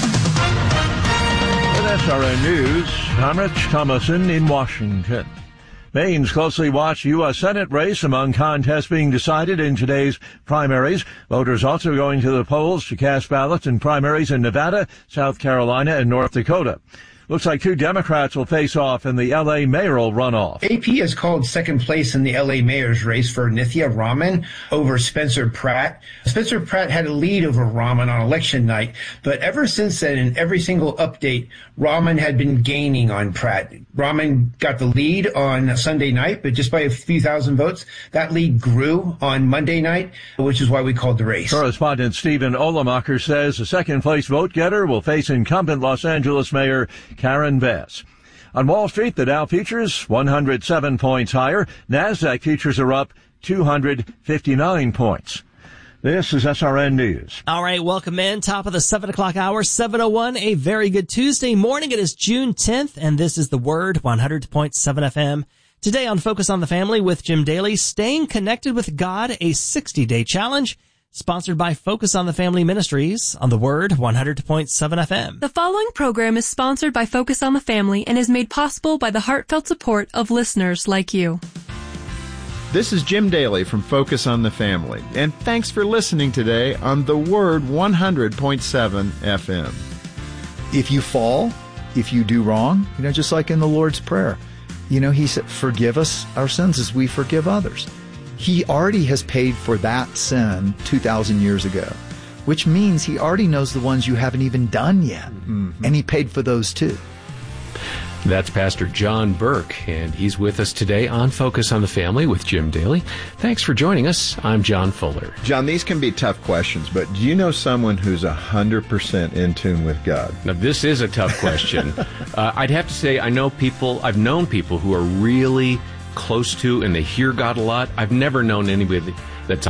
With SRN News, I'm Rich Thomason in Washington. Maine's closely watched U.S. Senate race among contests being decided in today's primaries. Voters also going to the polls to cast ballots in primaries in Nevada, South Carolina, and North Dakota. Looks like two Democrats will face off in the L.A. mayoral runoff. AP has called second place in the L.A. mayor's race for Nithya Raman over Spencer Pratt. Spencer Pratt had a lead over Raman on election night, but ever since then, in every single update, Raman had been gaining on Pratt. Raman got the lead on Sunday night, but just by a few thousand votes. That lead grew on Monday night, which is why we called the race. Correspondent Stephen Olemacher says the second-place vote-getter will face incumbent Los Angeles Mayor Karen Bass. On Wall Street, the Dow futures 107 points higher. NASDAQ futures are up 259 points. This is SRN News. All right, welcome in. Top of the 7 o'clock hour, 7:01. A very good Tuesday morning. It is June 10th, and this is The Word, 100.7 FM. Today on Focus on the Family with Jim Daly, Staying Connected with God, a 60-day challenge. Sponsored by Focus on the Family Ministries on The Word, 100.7 FM. The following program is sponsored by Focus on the Family and is made possible by the heartfelt support of listeners like you. This is Jim Daly from Focus on the Family, and thanks for listening today on The Word 100.7 FM. If you fall, if you do wrong, just like in the Lord's Prayer, He said, forgive us our sins as we forgive others. He already has paid for that sin 2,000 years ago, which means He already knows the ones you haven't even done yet. Mm-hmm. And He paid for those too. That's Pastor John Burke, and he's with us today on Focus on the Family with Jim Daly. Thanks for joining us. I'm John Fuller. John, these can be tough questions, but do you know someone who's 100% in tune with God? Now, this is a tough question. I'd have to say I've known people who are really close to and they hear God a lot. I've never known anybody that's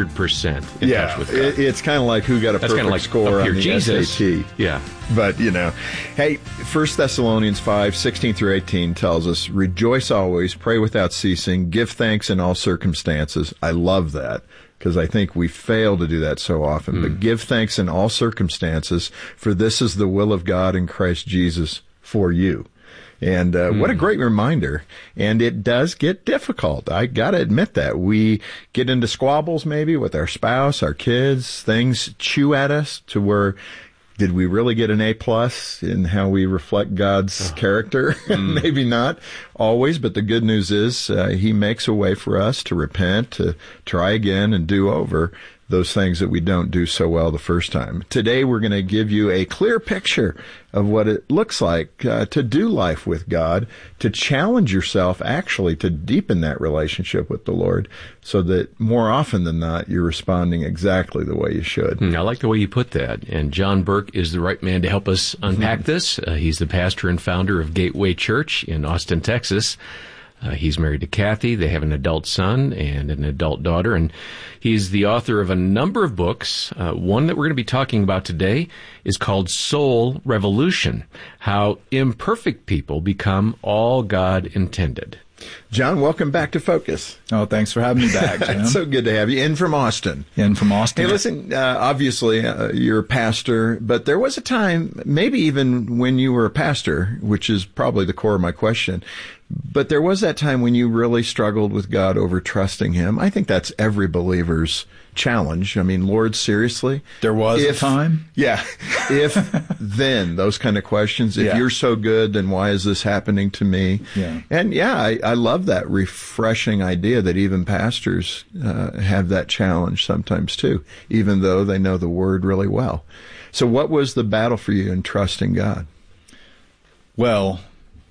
100% in touch with God. It's kind of like who got a perfect score on the Jesus. SAT. Yeah. But, hey, 1 Thessalonians 5:16-18 tells us, rejoice always, pray without ceasing, give thanks in all circumstances. I love that because I think we fail to do that so often. But give thanks in all circumstances, for this is the will of God in Christ Jesus for you. And what a great reminder. And it does get difficult. I got to admit that. We get into squabbles maybe with our spouse, our kids. Things chew at us to where, did we really get an A+ in how we reflect God's character? Maybe not always, but the good news is He makes a way for us to repent, to try again and do over those things that we don't do so well the first time. Today, we're going to give you a clear picture of what it looks like to do life with God, to challenge yourself actually to deepen that relationship with the Lord so that more often than not, you're responding exactly the way you should. I like the way you put that. And John Burke is the right man to help us unpack this. He's the pastor and founder of Gateway Church in Austin, Texas. He's married to Kathy. They have an adult son and an adult daughter, and he's the author of a number of books. One that we're going to be talking about today is called Soul Revolution, How Imperfect People Become All God Intended. John, welcome back to Focus. Oh, thanks for having me back, Jim. It's so good to have you. In from Austin. Hey, listen, obviously, you're a pastor, but there was a time, maybe even when you were a pastor, which is probably the core of my question, but there was that time when you really struggled with God over trusting Him. I think that's every believer's challenge. I mean, Lord, seriously? There was a time? Yeah. If, then, those kind of questions. If you're so good, then why is this happening to me? Yeah. And I love that refreshing idea that even pastors have that challenge sometimes too, even though they know the Word really well. So what was the battle for you in trusting God? Well,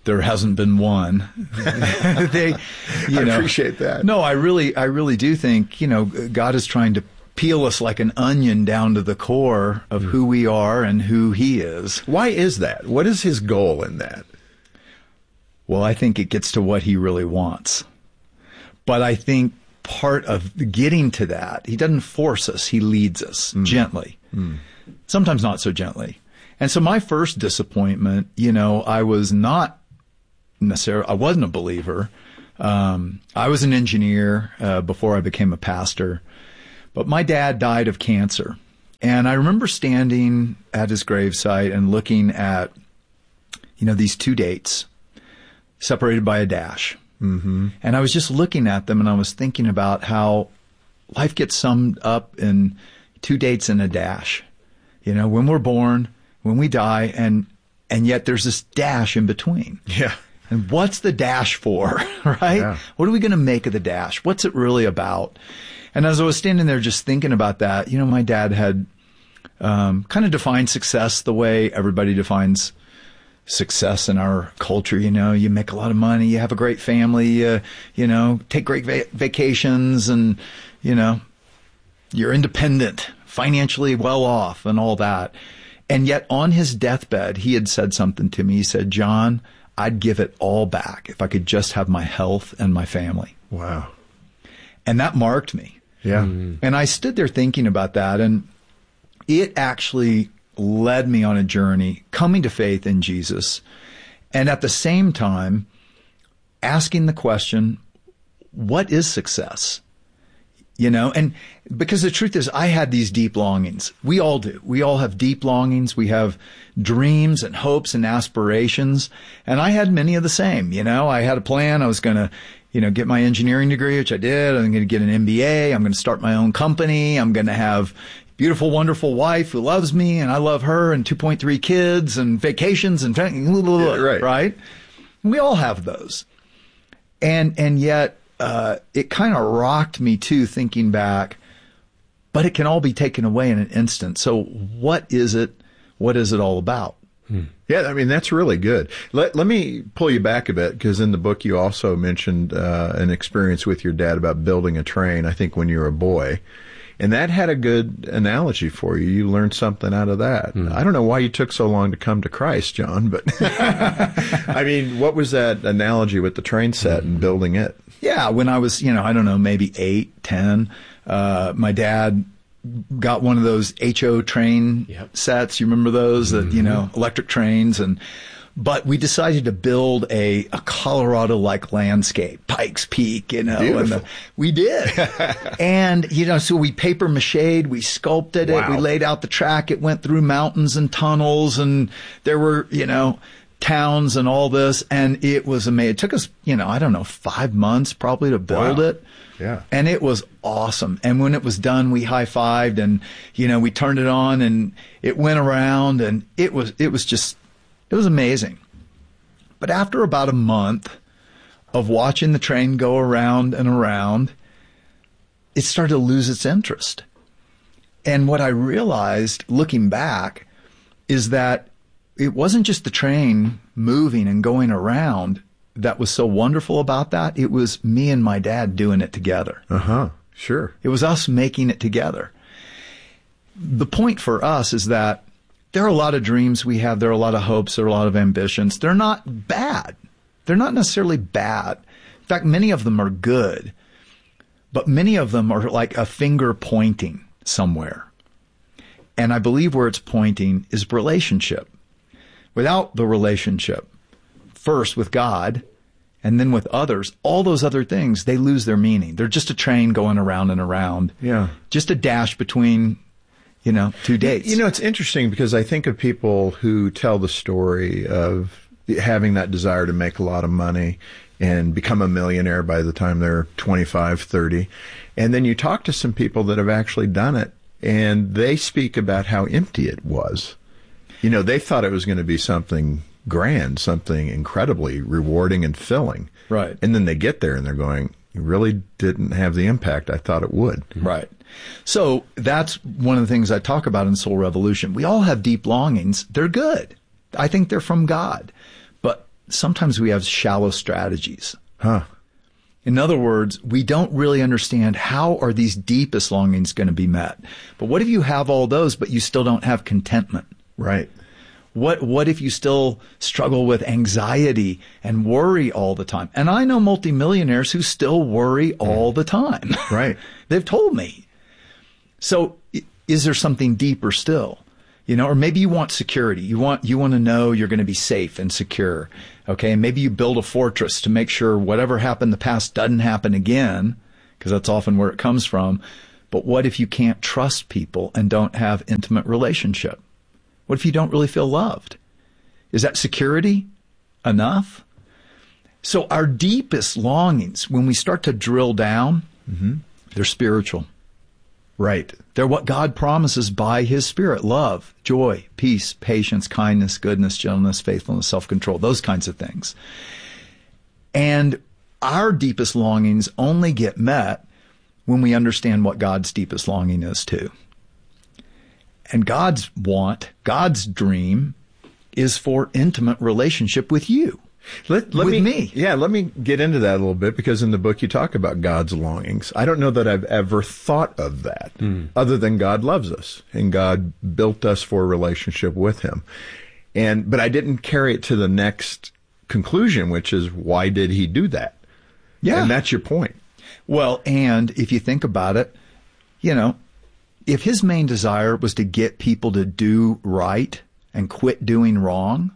there hasn't been one. I appreciate that. No, I really do think, God is trying to peel us like an onion down to the core of who we are and who he is. Why is that? What is his goal in that? Well, I think it gets to what he really wants. But I think part of getting to that, he doesn't force us, he leads us gently. Sometimes not so gently. And so my first disappointment, I was not necessarily, I wasn't a believer. I was an engineer before I became a pastor. But my dad died of cancer. And I remember standing at his gravesite and looking at, these two dates separated by a dash. Mm-hmm. And I was just looking at them and I was thinking about how life gets summed up in two dates and a dash. When we're born, when we die, and yet there's this dash in between. Yeah. And what's the dash for, right? Yeah. What are we going to make of the dash? What's it really about? And as I was standing there just thinking about that, my dad had kind of defined success the way everybody defines success in our culture. You make a lot of money, you have a great family, take great vacations, and, you're independent, financially well off and all that. And yet on his deathbed, he had said something to me. He said, John, I'd give it all back if I could just have my health and my family. Wow. And that marked me. Yeah. And I stood there thinking about that, and it actually led me on a journey coming to faith in Jesus. And at the same time, asking the question, what is success? And because the truth is, I had these deep longings. We all do. We all have deep longings. We have dreams and hopes and aspirations. And I had many of the same. I had a plan. I was going to, get my engineering degree, which I did. I'm going to get an MBA. I'm going to start my own company. I'm going to have a beautiful, wonderful wife who loves me and I love her, and 2.3 kids and vacations and right? We all have those. And yet, it kind of rocked me too, thinking back, but it can all be taken away in an instant. So what is it? What is it all about? Yeah, that's really good. Let me pull you back a bit, because in the book you also mentioned an experience with your dad about building a train, I think when you were a boy. And that had a good analogy for you. You learned something out of that. I don't know why you took so long to come to Christ, John, but what was that analogy with the train set and building it? Yeah, when I was, maybe 8, 10, my dad got one of those HO train sets. You remember those, that, electric trains. But we decided to build a Colorado-like landscape, Pikes Peak, and we did. And, so we paper machéed, we sculpted it, we laid out the track, it went through mountains and tunnels, and there were, towns and all this, and it was amazing. It took us, 5 months probably to build it. Yeah. And it was awesome. And when it was done, we high-fived, and, we turned it on, and it went around, and it was amazing. But after about a month of watching the train go around and around, it started to lose its interest. And what I realized, looking back, is that it wasn't just the train moving and going around that was so wonderful about that. It was me and my dad doing it together. Sure. It was us making it together. The point for us is that there are a lot of dreams we have. There are a lot of hopes. There are a lot of ambitions. They're not bad. They're not necessarily bad. In fact, many of them are good. But many of them are like a finger pointing somewhere. And I believe where it's pointing is relationship. Without the relationship, first with God and then with others, all those other things, they lose their meaning. They're just a train going around and around. Yeah. Just a dash between, two dates. It's interesting because I think of people who tell the story of having that desire to make a lot of money and become a millionaire by the time they're 25, 30. And then you talk to some people that have actually done it, and they speak about how empty it was. They thought it was going to be something grand, something incredibly rewarding and filling. Right. And then they get there and they're going, it really didn't have the impact I thought it would. Right. So that's one of the things I talk about in Soul Revolution. We all have deep longings. They're good. I think they're from God. But sometimes we have shallow strategies. Huh. In other words, we don't really understand how are these deepest longings going to be met. But what if you have all those, but you still don't have contentment? Right. What if you still struggle with anxiety and worry all the time? And I know multimillionaires who still worry all the time. Right. They've told me. So is there something deeper still? You know, or maybe you want security. You want to know you're going to be safe and secure. Okay. And maybe you build a fortress to make sure whatever happened in the past doesn't happen again, because that's often where it comes from. But what if you can't trust people and don't have intimate relationship? What if you don't really feel loved? Is that security enough? So our deepest longings, when we start to drill down, they're spiritual. Right. They're what God promises by His Spirit. Love, joy, peace, patience, kindness, goodness, gentleness, faithfulness, self-control, those kinds of things. And our deepest longings only get met when we understand what God's deepest longing is too. And God's want, God's dream is for intimate relationship with you. Let me get into that a little bit, because in the book you talk about God's longings. I don't know that I've ever thought of that other than God loves us and God built us for a relationship with Him. But I didn't carry it to the next conclusion, which is, why did He do that? Yeah. And that's your point. Well, and if you think about it, you know, if His main desire was to get people to do right and quit doing wrong,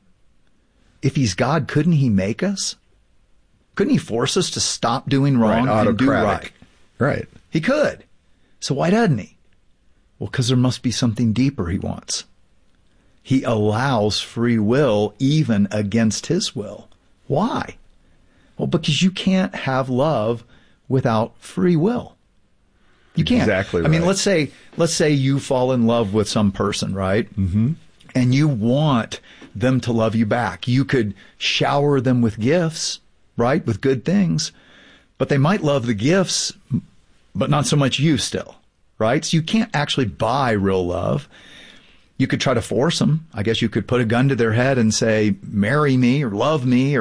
if He's God, couldn't He make us? Couldn't He force us to stop doing wrong and do right? Right. He could. So why doesn't He? Well, because there must be something deeper He wants. He allows free will even against His will. Why? Well, because you can't have love without free will. You can't. Exactly right. I mean, let's say you fall in love with some person, right? Mm-hmm. And you want them to love you back. You could shower them with gifts, right? With good things. But they might love the gifts, but not so much you still, right? So you can't actually buy real love. You could try to force them. I guess you could put a gun to their head and say, marry me or love me,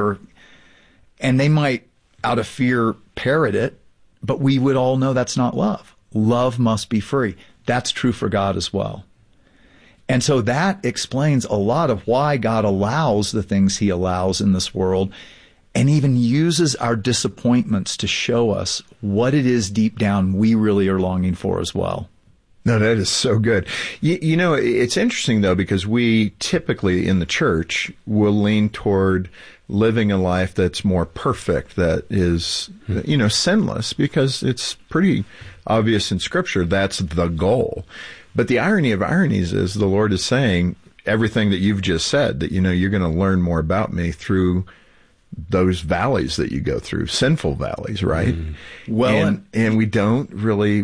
and they might, out of fear, parrot it. But we would all know that's not love. Love must be free. That's true for God as well. And so that explains a lot of why God allows the things He allows in this world, and even uses our disappointments to show us what it is deep down we really are longing for as well. No, that is so good. You know, it's interesting, though, because we typically in the church will lean toward living a life that's more perfect, that is, you know, sinless, because it's pretty obvious in Scripture that's the goal. But the irony of ironies is the Lord is saying everything that you've just said, that, you know, you're going to learn more about me through those valleys that you go through, sinful valleys, right? Well, and we don't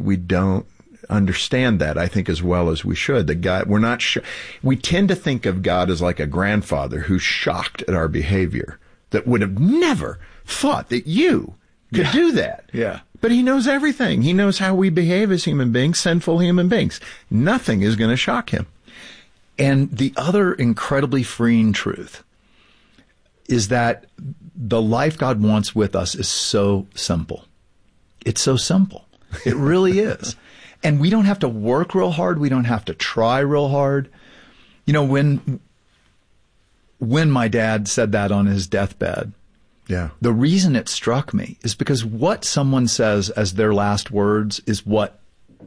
understand that, I think, as well as we should. That God, we tend to think of God as like a grandfather who's shocked at our behavior, that would have never thought that you could do that. Yeah. But He knows everything. He knows how we behave as human beings, sinful human beings. Nothing is going to shock Him. And the other incredibly freeing truth is that the life God wants with us is so simple. It's so simple. It really is. And we don't have to work real hard. We don't have to try real hard. You know, when my dad said that on his deathbed, the reason it struck me is because what someone says as their last words is what,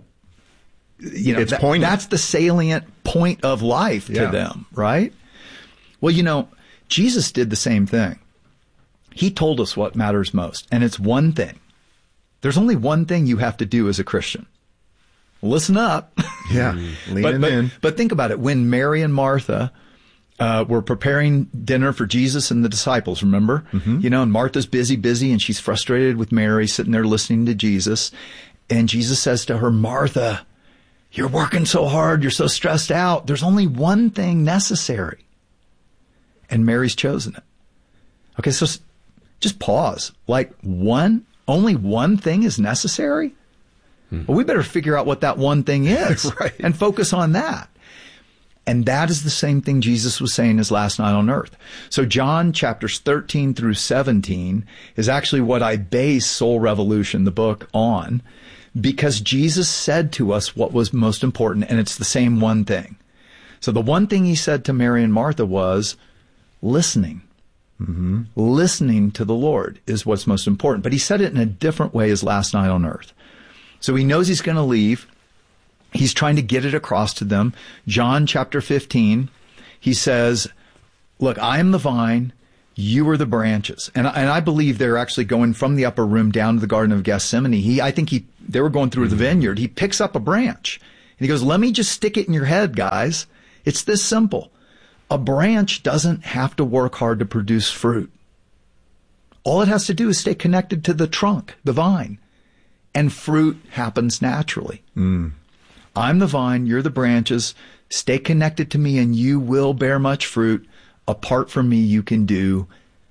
you know, that's the salient point of life to them, right? Well, you know, Jesus did the same thing. He told us what matters most, and it's one thing. There's only one thing you have to do as a Christian. Listen up. Yeah, leaning in. But think about it. When Mary and Martha were preparing dinner for Jesus and the disciples, remember? Mm-hmm. You know, and Martha's busy, and she's frustrated with Mary sitting there listening to Jesus. And Jesus says to her, Martha, you're working so hard. You're so stressed out. There's only one thing necessary. And Mary's chosen it. Okay, so just pause. Like only one thing is necessary? Well, we better figure out what that one thing is right. and focus on that. And that is the same thing Jesus was saying his last night on earth. So John chapters 13 through 17 is actually what I base Soul Revolution, the book, on, because Jesus said to us what was most important, and it's the same one thing. So the one thing he said to Mary and Martha was listening. Mm-hmm. Listening to the Lord is what's most important. But he said it in a different way his last night on earth. So he knows he's going to leave. He's trying to get it across to them. John chapter 15, he says, look, I am the vine, you are the branches. And I believe they're actually going from the upper room down to the Garden of Gethsemane. I think they were going through the vineyard. He picks up a branch and he goes, let me just stick it in your head, guys. It's this simple. A branch doesn't have to work hard to produce fruit. All it has to do is stay connected to the trunk, the vine, and fruit happens naturally. I'm the vine, you're the branches. Stay connected to me and you will bear much fruit. Apart from me, you can do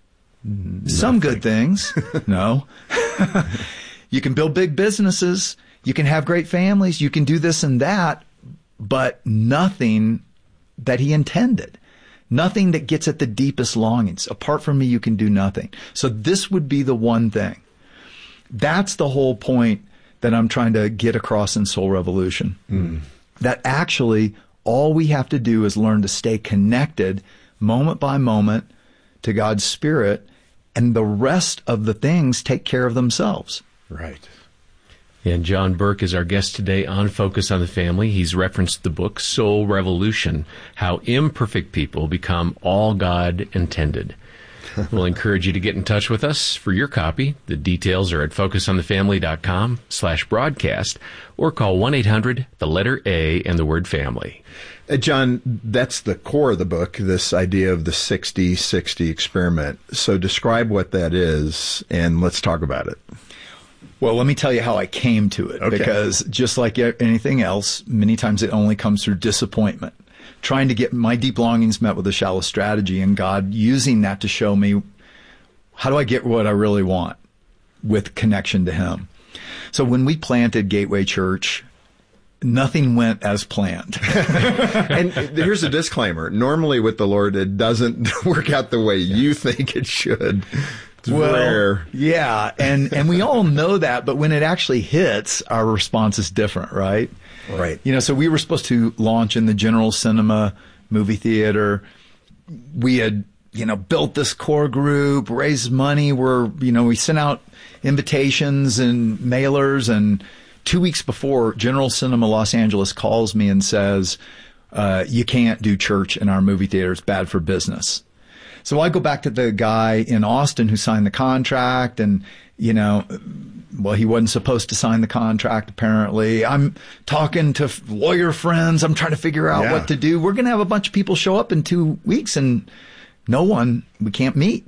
some good things. No. You can build big businesses. You can have great families. You can do this and that, but nothing that he intended. Nothing that gets at the deepest longings. Apart from me, you can do nothing. So this would be the one thing. That's the whole point that I'm trying to get across in Soul Revolution. That actually all we have to do is learn to stay connected moment by moment to God's Spirit, and the rest of the things take care of themselves. Right. And John Burke is our guest today on Focus on the Family. He's referenced the book Soul Revolution, How Imperfect People Become All God Intended. We'll encourage you to get in touch with us for your copy. The details are at focusonthefamily.com/broadcast or call 1-800, the letter A and the word family. John, that's the core of the book, this idea of the 60-60 experiment. So describe what that is, and let's talk about it. Well, let me tell you how I came to it, because just like anything else, many times it only comes through disappointment. Trying to get my deep longings met with a shallow strategy, and God using that to show me, how do I get what I really want with connection to Him? So when we planted Gateway Church, nothing went as planned. And here's a disclaimer. Normally with the Lord, it doesn't work out the way you think it should. It's rare. Yeah, and we all know that, but when it actually hits, our response is different, right? Right. You know, so we were supposed to launch in the General Cinema movie theater. We had, built this core group, raised money. We sent out invitations and mailers, and 2 weeks before, General Cinema Los Angeles calls me and says, you can't do church in our movie theater. It's bad for business. So I go back to the guy in Austin who signed the contract, and, he wasn't supposed to sign the contract, apparently. I'm talking to lawyer friends. I'm trying to figure out what to do. We're going to have a bunch of people show up in 2 weeks, and we can't meet.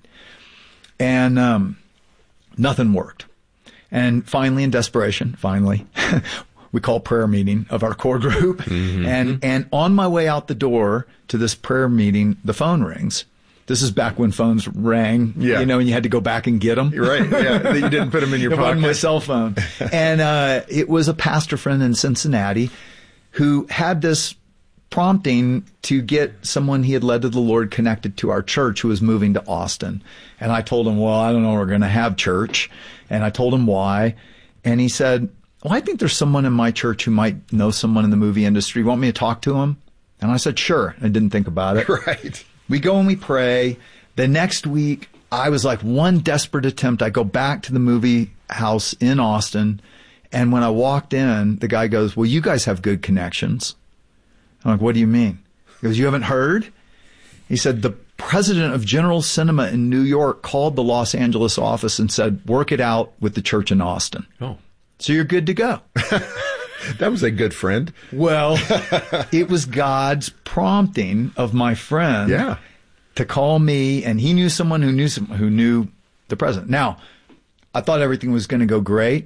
And nothing worked. And finally, in desperation, we call prayer meeting of our core group. Mm-hmm. And on my way out the door to this prayer meeting, the phone rings. This is back when phones rang, and you had to go back and get them. Right, yeah. You didn't put them in your pocket. On my cell phone. And it was a pastor friend in Cincinnati who had this prompting to get someone he had led to the Lord connected to our church who was moving to Austin. And I told him, well, I don't know, we're going to have church. And I told him why. And he said, well, I think there's someone in my church who might know someone in the movie industry. Want me to talk to him? And I said, sure. I didn't think about it. Right. We go and we pray. The next week, I was like one desperate attempt. I go back to the movie house in Austin. And when I walked in, the guy goes, well, you guys have good connections. I'm like, what do you mean? He goes, you haven't heard? He said, the president of General Cinema in New York called the Los Angeles office and said, work it out with the church in Austin. Oh. So you're good to go. That was a good friend. Well, it was God's prompting of my friend to call me, and he knew someone who knew the president. Now, I thought everything was going to go great.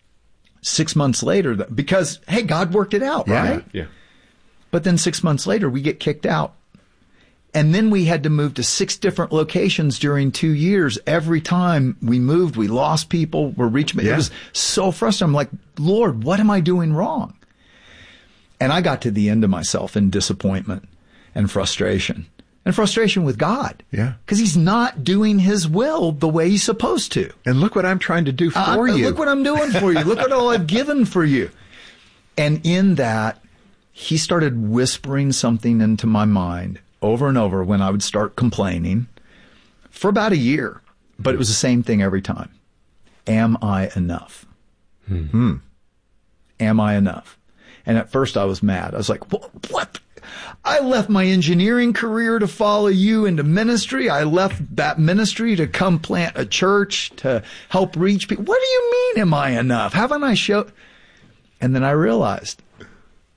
6 months later, because, hey, God worked it out, right? Yeah. But then 6 months later, we get kicked out. And then we had to move to 6 different locations during 2 years. Every time we moved, we lost people. We're reaching. It was so frustrating. I'm like, Lord, what am I doing wrong? And I got to the end of myself in disappointment. and frustration. And frustration with God. Yeah. Because he's not doing his will the way he's supposed to. And look what I'm trying to do for you. Look what I'm doing for you. Look what all I've given for you. And in that, he started whispering something into my mind over and over when I would start complaining for about a year. But it was the same thing every time. Am I enough? Am I enough? And at first I was mad. I was like, what? I left my engineering career to follow you into ministry. I left that ministry to come plant a church to help reach people. What do you mean, am I enough? Haven't I showed? And then I realized